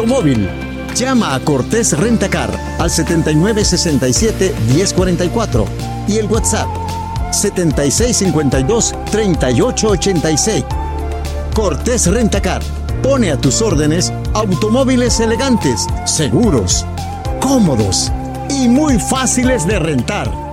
automóvil. Llama a Cortés Rentacar al 7967-1044 y el WhatsApp 7652-3886. Cortés Rentacar pone a tus órdenes automóviles elegantes, seguros, cómodos y muy fáciles de rentar.